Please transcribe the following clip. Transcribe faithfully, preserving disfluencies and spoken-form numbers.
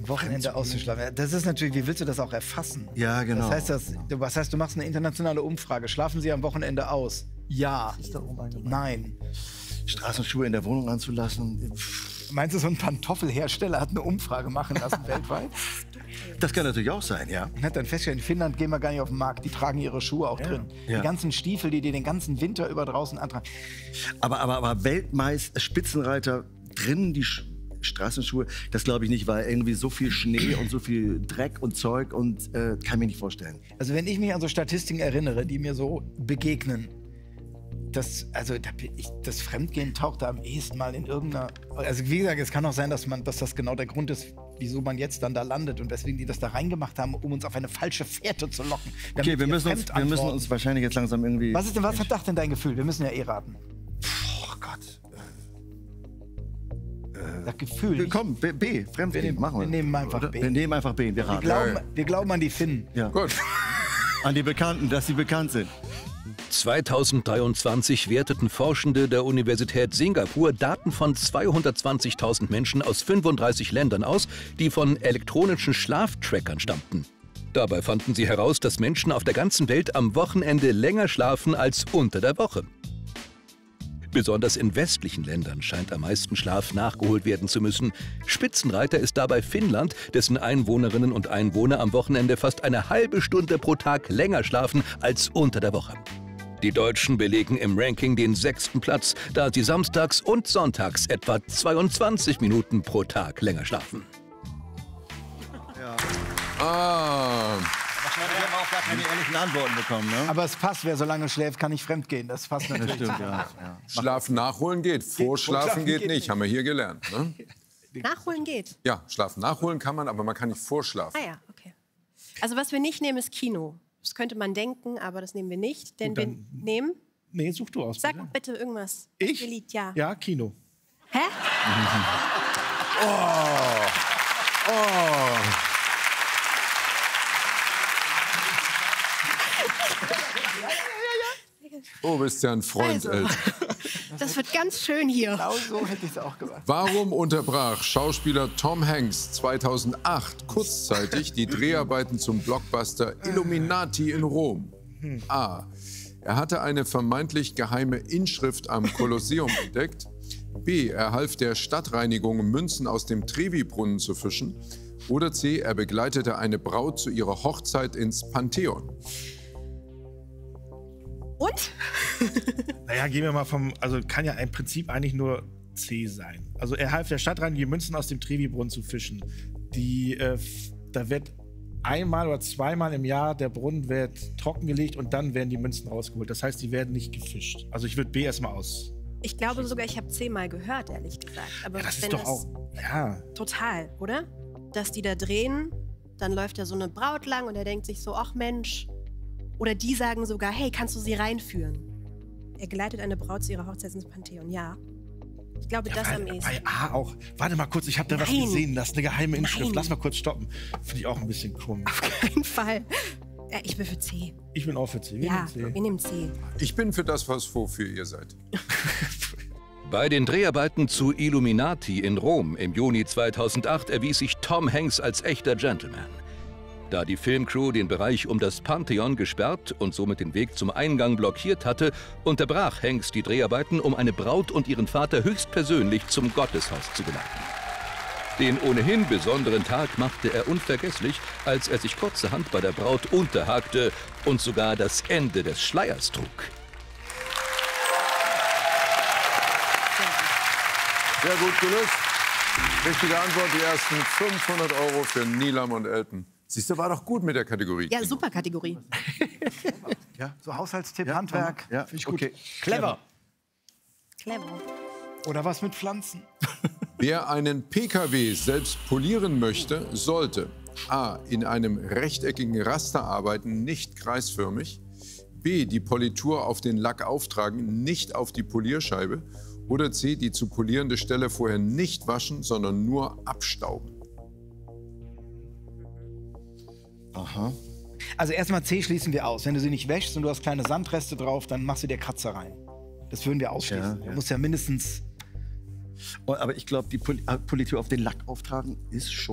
Am Wochenende auszuschlafen. Das ist natürlich, wie willst du das auch erfassen? Ja, genau. Das heißt, das, was heißt, du machst eine internationale Umfrage. Schlafen Sie am Wochenende aus? Ja. Nein. Straßenschuhe in der Wohnung anzulassen. Meinst du, so ein Pantoffelhersteller hat eine Umfrage machen lassen weltweit? Das kann natürlich auch sein, ja. Und hat dann festgestellt, in Finnland gehen wir gar nicht auf den Markt, die tragen ihre Schuhe auch ja. drin. Ja. Die ganzen Stiefel, die die den ganzen Winter über draußen antragen. Aber, aber, aber Weltmeister, Spitzenreiter drinnen, die Sch Straßenschuhe, das glaube ich nicht, weil irgendwie so viel Schnee und so viel Dreck und Zeug und äh, kann mir nicht vorstellen. Also wenn ich mich an so Statistiken erinnere, die mir so begegnen, das, also das Fremdgehen taucht da am ehesten mal in irgendeiner... Also wie gesagt, es kann auch sein, dass, man, dass das genau der Grund ist, wieso man jetzt dann da landet und weswegen die das da reingemacht haben, um uns auf eine falsche Fährte zu locken. Okay, wir müssen, uns, wir müssen uns wahrscheinlich jetzt langsam irgendwie... Was ist denn, was hat denn dein Gefühl? Wir müssen ja eh raten. Oh Gott. Das Gefühl. Äh, komm, B, B Fremdgehen, wir nehmen, machen wir. Wir nehmen einfach Oder? B. Wir nehmen einfach B, wir raten. Wir glauben, wir glauben an die Finnen. Ja. Gut. An die Bekannten, dass sie bekannt sind. zweitausenddreiundzwanzig werteten Forschende der Universität Singapur Daten von zweihundertzwanzigtausend Menschen aus fünfunddreißig Ländern aus, die von elektronischen Schlaftrackern stammten. Dabei fanden sie heraus, dass Menschen auf der ganzen Welt am Wochenende länger schlafen als unter der Woche. Besonders in westlichen Ländern scheint am meisten Schlaf nachgeholt werden zu müssen. Spitzenreiter ist dabei Finnland, dessen Einwohnerinnen und Einwohner am Wochenende fast eine halbe Stunde pro Tag länger schlafen als unter der Woche. Die Deutschen belegen im Ranking den sechsten Platz, da sie samstags und sonntags etwa zweiundzwanzig Minuten pro Tag länger schlafen. Ja. Ah. Wahrscheinlich haben wir auch gar keine ehrlichen Antworten bekommen, ne? Aber es passt, wer so lange schläft, kann nicht fremdgehen. Das passt natürlich. Das stimmt, ja. Ja. Schlafen nachholen geht, vorschlafen geht, geht nicht, haben wir hier gelernt. Ne? Nachholen geht? Ja, schlafen nachholen kann man, aber man kann nicht vorschlafen. Ah ja, okay. Also was wir nicht nehmen, ist Kino. Das könnte man denken, aber das nehmen wir nicht. Denn wir nehmen... Nee, such du aus. Sag bitte, bitte irgendwas. Ich? Lied, ja. Ja, Kino. Hä? Oh. Oh. Oh, bist ja ein Freund, Also. Elton. Das wird ganz schön hier. Genau so hätte ich es auch gemacht. Warum unterbrach Schauspieler Tom Hanks zweitausendacht kurzzeitig die Dreharbeiten zum Blockbuster Illuminati in Rom? A. Er hatte eine vermeintlich geheime Inschrift am Kolosseum entdeckt. B. Er half der Stadtreinigung, Münzen aus dem Trevi-Brunnen zu fischen. Oder C. Er begleitete eine Braut zu ihrer Hochzeit ins Pantheon. Und? Naja, gehen wir mal vom, also kann ja im Prinzip eigentlich nur C sein. Also er half der Stadtreinigung, die Münzen aus dem Trevi-Brunnen zu fischen. Die, äh, da wird einmal oder zweimal im Jahr der Brunnen wird trockengelegt und dann werden die Münzen rausgeholt. Das heißt, die werden nicht gefischt. Also ich würde B erstmal aus. Ich glaube sogar, ich habe C mal gehört, ehrlich gesagt. Aber Ja, das wenn ist doch auch, ja. Total, oder? Dass die da drehen, dann läuft ja so eine Braut lang und er denkt sich so, ach Mensch. Oder die sagen sogar, hey, kannst du sie reinführen? Er geleitet eine Braut zu ihrer Hochzeit ins Pantheon, ja. Ich glaube, Ja, das bei, am ehesten. bei A auch. Warte mal kurz, ich habe da was Nein. gesehen. Das ist eine geheime Inschrift. Nein. Lass mal kurz stoppen. Finde ich auch ein bisschen komisch. Auf keinen Fall. Ja, ich bin für C. Ich bin auch für C. Wir Ja, nehmen C. wir nehmen C. Ich bin für das, was wofür ihr seid. Bei den Dreharbeiten zu Illuminati in Rom im Juni zweitausendacht erwies sich Tom Hanks als echter Gentleman. Da die Filmcrew den Bereich um das Pantheon gesperrt und somit den Weg zum Eingang blockiert hatte, unterbrach Hanks die Dreharbeiten, um eine Braut und ihren Vater höchstpersönlich zum Gotteshaus zu geleiten. Den ohnehin besonderen Tag machte er unvergesslich, als er sich kurzerhand bei der Braut unterhakte und sogar das Ende des Schleiers trug. Sehr gut gelöst. Richtige Antwort, die ersten fünfhundert Euro für Nilam und Elton. Siehst du, war doch gut mit der Kategorie. Ja, super Kategorie. Ja, so Haushaltstipp, Ja, Handwerk. ja, Finde ich gut. okay. Clever. Clever. Oder was mit Pflanzen. Wer einen P K W selbst polieren möchte, sollte A. in einem rechteckigen Raster arbeiten, nicht kreisförmig. B. die Politur auf den Lack auftragen, nicht auf die Polierscheibe. Oder C. die zu polierende Stelle vorher nicht waschen, sondern nur abstauben. Aha. Also erstmal C schließen wir aus. Wenn du sie nicht wäschst und du hast kleine Sandreste drauf, dann machst du dir Kratzer rein. Das würden wir ausschließen. Ja, ja. Du musst ja mindestens... Aber ich glaube, die Pol Politur auf den Lack auftragen ist schon